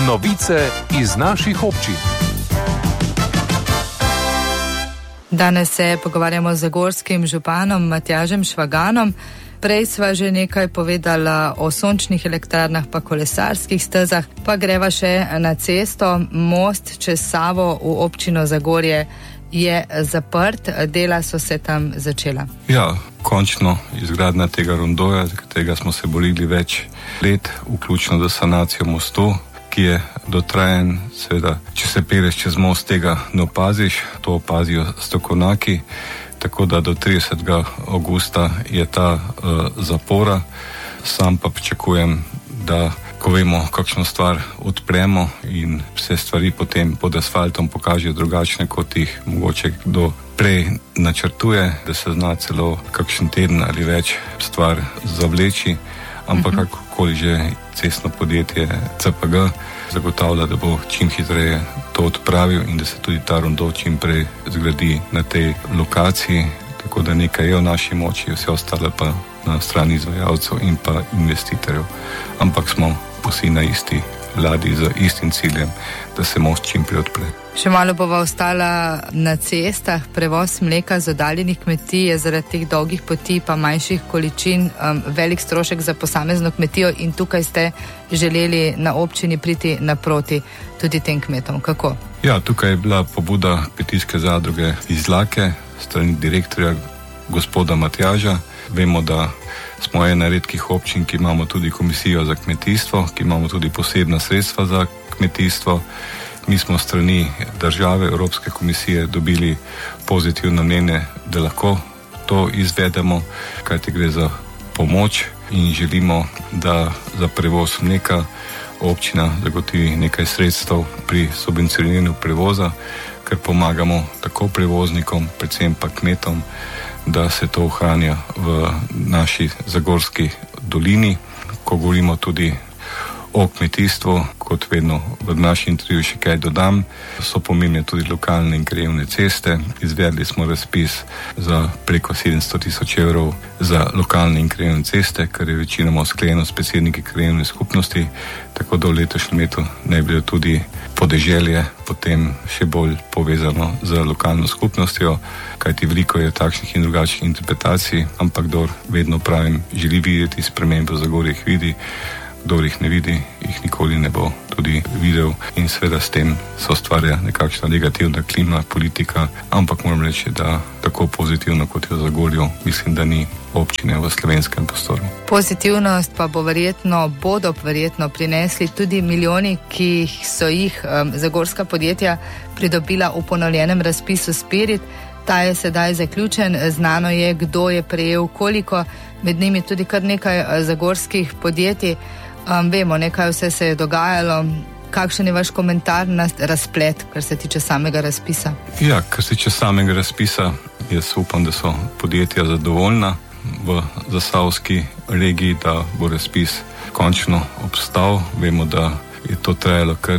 Novice iz naših občin. Danes se pogovarjamo z zagorskim županom Matjažem Švaganom. Prej sva že nekaj povedala o sončnih elektrarnah pa kolesarskih stezah, pa greva še na cesto. Most čez Savo v občino Zagorje je zaprt, dela so se tam začela. Ja, končno izgradnja tega rondoja, za katerega smo se borili več let, vključno do sanacijo mostu, ki je dotrajen. Seveda, če se peleš čez most, tega ne opaziš, to opazijo strokovnjaki, tako da do 30. avgusta je ta zapora. Sam pa pričakujem, da ko vemo, kakšno stvar odpremo in vse stvari potem pod asfaltom pokažejo drugačne, kot jih mogoče kdo prej načrtuje, da se zna celo kakšen teden ali več stvar zavleči, ampak kakokoli že cestno podjetje CPG zagotavlja, da bo čim hitreje to odpravil in da se tudi ta rondo čim prej zgradi na tej lokaciji, tako da nekaj je v naši moči, vse ostale pa na strani izvajalcev in pa investitorjev. Ampak smo vsi na isti ladji z istim ciljem, da se most čim prej odpre. Še malo bova ostala na cestah. Prevoz mleka z oddaljenih kmetij je zaradi teh dolgih poti pa manjših količin velik strošek za posamezno kmetijo in tukaj ste želeli na občini priti naproti tudi tem kmetom. Kako? Ja, tukaj je bila pobuda kmetijske zadruge Izlake, strani direktorja gospoda Matjaža. Vemo, da smo ena redkih občin, ki imamo tudi komisijo za kmetijstvo, ki imamo tudi posebna sredstva za kmetijstvo. Mi smo strani države, Evropske komisije dobili pozitivno mnenje, da lahko to izvedemo, kajti gre za pomoč in želimo, da za prevoz mleka občina zagotovi nekaj sredstev pri subvencioniranju prevoza, ker pomagamo tako prevoznikom, predvsem pa kmetom, da se to ohranja v naši Zagorski dolini. Ko govorimo tudi o kmetijstvu, kot vedno v naši intervjuji še kaj dodam, so pomembne tudi lokalne in krajevne ceste. Izvedli smo razpis za preko 700 000 evrov za lokalne in krajevne ceste, kar je večinoma usklajeno s predsedniki krajevne skupnosti, tako da v letošnjem letu naj bi tudi podeželje potem še bolj povezano z lokalno skupnostjo, kajti veliko je takšnih in drugačnih interpretacij, ampak kdor vedno pravim želi videti spremembo Zagorje, jih vidi, kdor jih ne vidi, jih nikoli ne bo tudi videl in seveda s tem se ustvarja nekakšna negativna klima, politika, ampak moram reči, da tako pozitivno kot je v Zagorju, mislim, da ni občine v slovenskem prostoru. Pozitivnost pa bodo verjetno prinesli tudi milijoni, ki so jih zagorska podjetja pridobila v ponovljenem razpisu Spirit. Ta je sedaj zaključen, znano je, kdo je prejel koliko, med njimi tudi kar nekaj zagorskih podjetij. Vemo, nekaj vse se je dogajalo. Kakšen je vaš komentar na razplet, kar se tiče samega razpisa? Ja, kar se tiče samega razpisa, jaz upam, da so podjetja zadovoljna v zasavski regiji, da bo razpis končno obstal. Vemo, da je to trajalo kar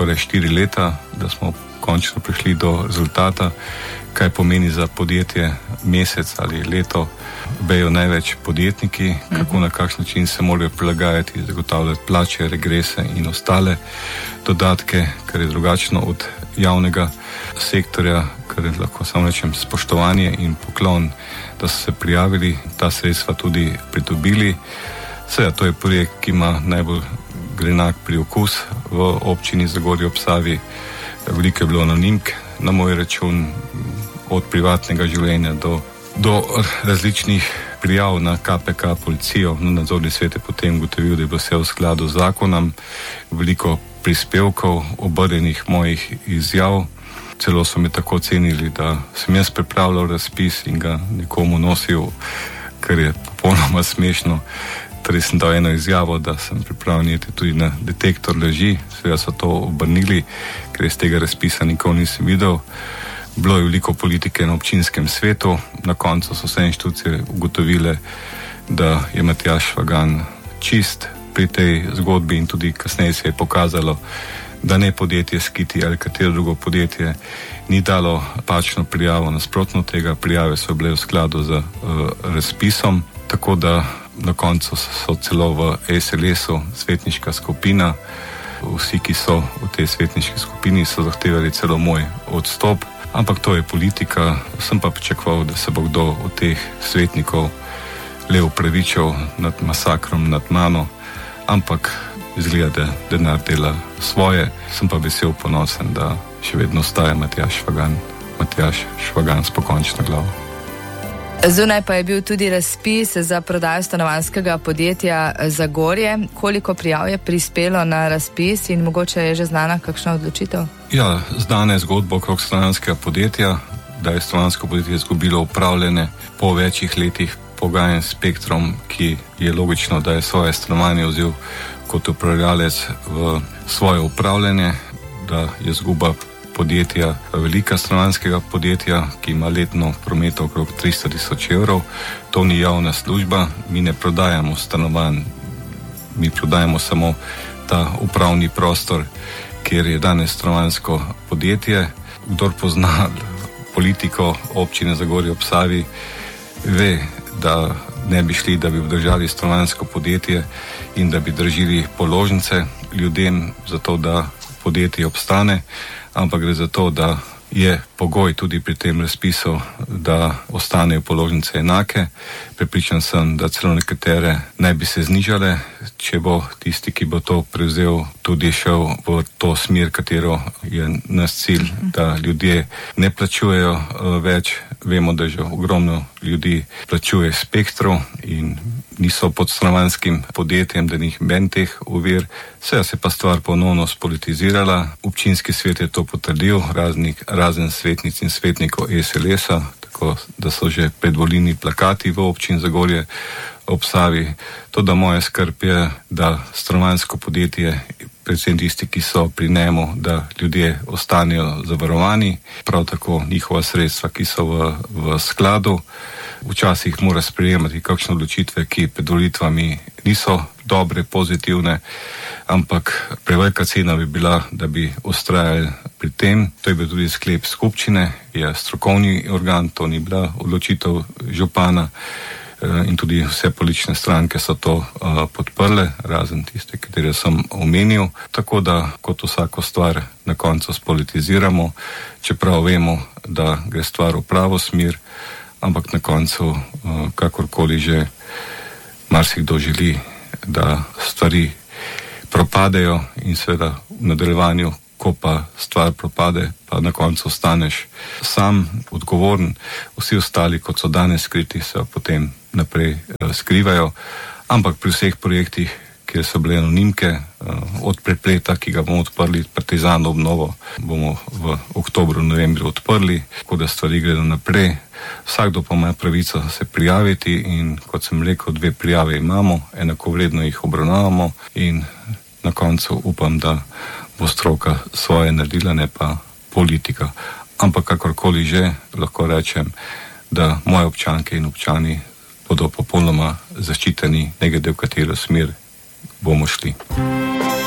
4 leta, da smo končno prišli do rezultata. Kaj pomeni za podjetje mesec ali leto, vejo največ podjetniki, kako na kakšen način se morajo prilagajati, zagotavljati plače, regrese in ostale dodatke, kar je drugačno od javnega sektorja, kar je lahko samo rečem spoštovanje in poklon, da so se prijavili, ta sredstva tudi pridobili. Seveda, to je projekt, ki ima najbolj grenak priokus v občini Zagorje ob Savi. Veliko je bilo anonimk na moj račun, od privatnega življenja do različnih prijav na KPK, policijo. Nadzorni svet je potem ugotovil, da je bilo vse v skladu z zakonom. Veliko prispevkov, obrnenih mojih izjav. Celo so me tako cenili, da sem jaz pripravljal razpis in ga nekomu nosil, kar je popolnoma smešno. Torej sem dal eno izjavo, da sem pripravljen tudi na detektor laži. Seveda so to obrnili, ker iz tega razpisa nikoli nisem videl. Bilo je veliko politike na občinskem svetu, na koncu so vse inštitucije ugotovile, da je Matjaž Švagan čist pri tej zgodbi in tudi kasneje se je pokazalo, da ne podjetje Skiti ali katero drugo podjetje ni dalo pačno prijavo, nasprotno tega, prijave so bile v skladu z razpisom, tako da na koncu so celo v SLS-u svetniška skupina vsi, ki so v tej svetniški skupini, so zahtevali celo moj odstop, ampak to je politika. Sem pa pričakoval, da se bo kdo od teh svetnikov le upravičil nad masakrom nad mano, ampak izgleda, da denar dela svoje. Sem pa vesel, ponosen, da še vedno ostaja Matjaž Švagan s pokončno glavo. Zunaj pa je bil tudi razpis za prodajo stanovanjskega podjetja Zagorje. Koliko prijav je prispelo na razpis in mogoče je že znana kakšna odločitev? Ja, znana je zgodba okrog stanovanjskega podjetja, da je stanovanjsko podjetje izgubilo upravljanje po večjih letih pogajanj s Spektrom, ki je logično, da je svoje stanovanje vzel kot upravljalec v svoje upravljanje, da je izguba podjetja, velika stanovanjskega podjetja, ki ima letno prometa okrog 300.000 evrov. To ni javna služba, mi ne prodajamo stanovanj, mi prodajamo samo ta upravni prostor, kjer je danes stanovanjsko podjetje. Kdor pozna politiko občine Zagorje ob Savi, ve, da ne bi šli, da bi obdržali stanovanjsko podjetje in da bi držili položnice ljudem za to, da podjetje obstane, ampak gre za to, da je pogoj tudi pri tem razpisu, da ostanejo položnice enake. Prepričan sem, da celo nekatere naj bi se znižale, če bo tisti, ki bo to prevzel, tudi šel v to smer, katero je naš cilj, da ljudje ne plačujejo več. Vemo, da že ogromno ljudi plačuje Spektru in niso pod stanovanjskim podjetjem, da njih ben teh ovir. Vse se pa stvar ponovno spolitizirala. Občinski svet je to potrdil, razen svetnic in svetnikov SLS-a, tako da so že predvolilni plakati v občini Zagorje ob Savi. Toda moja skrb je, da stanovanjsko podjetje, predvsem tisti, ki so pri njemu, da ljudje ostanejo zavarovani, prav tako njihova sredstva, ki so v skladu. Včasih mora sprejemati kakšne odločitve, ki pred volitvami niso dobre, pozitivne, ampak prevelika cena bi bila, da bi ustrajali pri tem. To je bil tudi sklep skupščine, je strokovni organ, to ni bila odločitev župana. In tudi vse politične stranke so to podprle, razen tiste, katere sem omenil. Tako da kot vsako stvar na koncu spolitiziramo, čeprav vemo, da gre stvar v pravo smer, ampak na koncu, kakorkoli že, marsikdo želi, da stvari propadejo in seveda v nadaljevanju, ko pa stvar propade, pa na koncu ostaneš sam odgovoren. Vsi ostali, kot so danes skriti, se potem naprej skrivajo, ampak pri vseh projektih, kjer so bile anonimke, od prepleta, ki ga bomo odprli, Partizan obnovo, bomo v oktobru, novembru odprli, tako da stvari gredo naprej. Vsakdo pa ima pravico se prijaviti in, kot sem rekel, 2 prijave imamo, enakovredno jih obravnavamo in na koncu upam, da bo stroka svoje naredila, ne pa politika. Ampak kakorkoli že, lahko rečem, da moje občanke in občani bodo popolnoma zaščiteni, ne glede v katero smer bomo šli.